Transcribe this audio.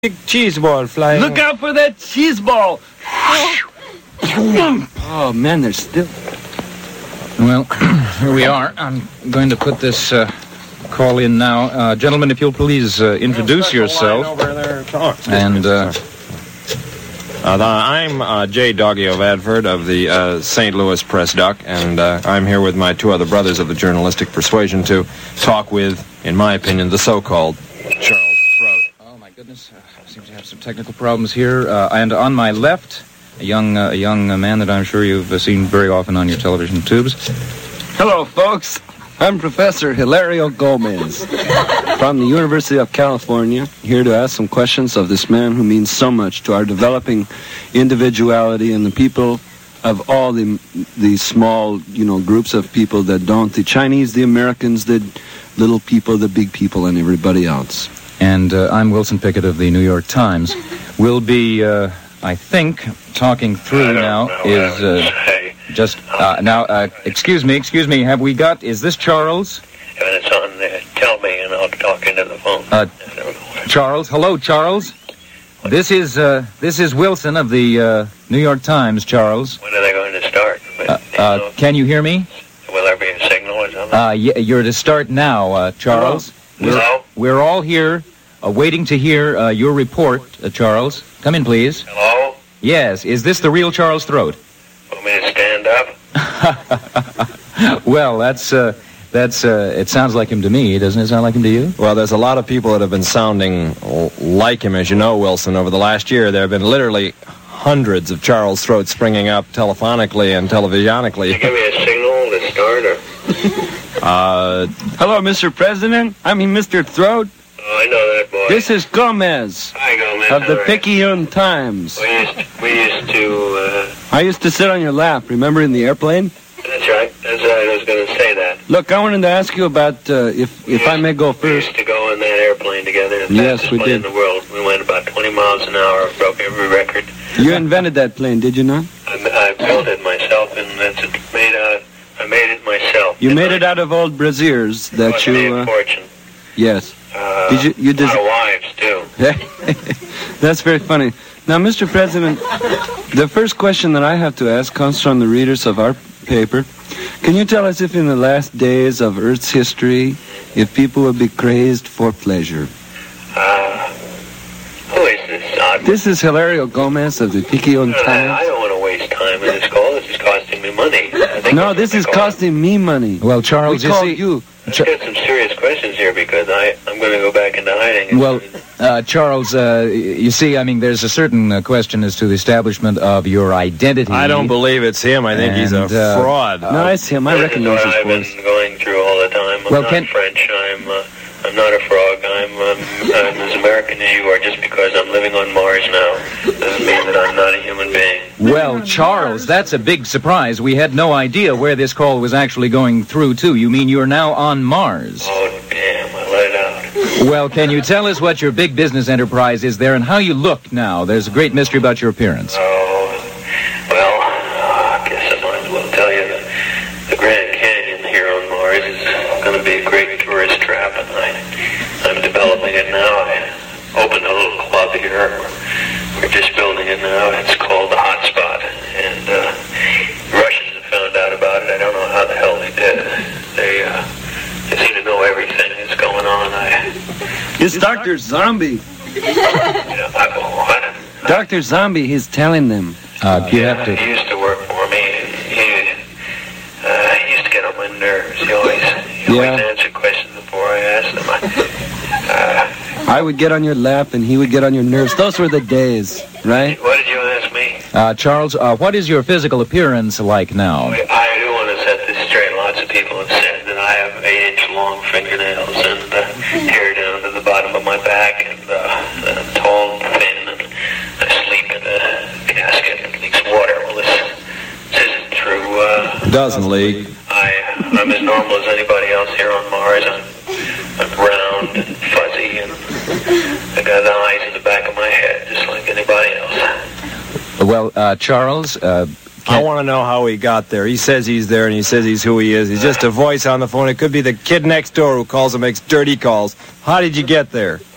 big cheese ball flying. Look out for that cheese ball! Oh, man, they're still... Well, here we are. I'm going to put this call in now. Gentlemen, if you'll please introduce yourself. And, I'm J. Doggy O'Vadford of the St. Louis Press-Duck, and I'm here with my two other brothers of the journalistic persuasion to talk with, in my opinion, the so-called Charles Throat. Oh, my goodness. I seem to have some technical problems here. And on my left, a young man that I'm sure you've seen very often on your television tubes. Hello, folks. I'm Professor Hilario Gomez from the University of California, here to ask some questions of this man who means so much to our developing individuality and the people of all the small, groups of people that don't. The Chinese, the Americans, the little people, the big people, and everybody else. And I'm Wilson Pickett of the New York Times. We'll be, I think, talking through now is... excuse me, have we got, is this Charles? When it's on there, tell me and I'll talk into the phone. Charles, hello, Charles. This is Wilson of the New York Times, Charles. When are they going to start? Can you hear me? Will there be a signal or something? You're to start now, Charles. Hello? We're all here, waiting to hear your report, Charles. Come in, please. Hello? Yes, is this the real Charles Throat? Want me to stand up? Well, that's it sounds like him to me. Doesn't it sound like him to you? Well, there's a lot of people that have been sounding like him, as you know, Wilson. Over the last year, there have been literally hundreds of Charles Throats springing up telephonically and televisionically. Give me a signal to start, or... Hello, Mr. President. I mean, Mr. Throat. Oh, I know that boy. This is Gomez Hi, Gomez. of the All right. Picayune Times. We used to, I used to sit on your lap, remember, in the airplane? That's right. I was going to say that. Look, I wanted to ask you about, if I may go We first. used to go in that airplane together. The Yes, fastest we plane did. in the world. We went about 20 miles an hour, broke every record. You invented that plane, did you not? I built it myself, and I made it myself. You made it out of old brassieres that Cost me a you, fortune. yes. A lot of wives, too. That's very funny. Now, Mr. President, the first question that I have to ask comes from the readers of our paper. Can you tell us if in the last days of Earth's history, if people would be crazed for pleasure? Who is this odd? This is Hilario Gomez of the Picayune I Times. don't want to waste time in this call. This is costing me money. No, this is costing me money. Well, Charles, We you called see... you. Let's get some serious questions here because I'm going to go back into hiding. Well, Charles, you see, I mean, there's a certain question as to the establishment of your identity. I don't believe it's him. I think he's a And, fraud. No, it's him. I This is recognize what his I've voice. been going through all the time. I'm Well, not French. I'm not a frog. I'm as American as you are. Just because I'm living on Mars now doesn't mean that I'm not a human being. Well, Charles, that's a big surprise. We had no idea where this call was actually going through to. You mean you're now on Mars? Oh, damn, I let it out. Well, can you tell us what your big business enterprise is there and how you look now? There's a great mystery about your appearance. Oh, well, I guess I might as well tell you that the Grand Canyon here on Mars is going to be a great tourist trap, and I'm developing it now. I opened a little club here. We're just building it now. It's called the Hot Spot, and the Russians have found out about it. I don't know how the hell they did. They seem to know everything that's going on. It's Dr. Zombie. What? Dr. Zombie, he's telling them. You have to... He used to work for me. He used to get on my nerves. He always answered questions before I asked him. I would get on your lap and he would get on your nerves. Those were the days, right? What did you ask me? Charles, what is your physical appearance like now? I do want to set this straight. Lots of people have said that I have 8-inch long fingernails and hair down to the bottom of my back, and I'm tall and thin, and I sleep in a casket that leaks water. Well, this isn't true. Doesn't leak. I'm as normal as anybody else here on Mars. I'm round and fuzzy, and I got the eyes in the back of my head, just like anybody else. Well, Charles, I want to know how he got there. He says he's there, and he says he's who he is. He's just a voice on the phone. It could be the kid next door who calls and makes dirty calls. How did you get there?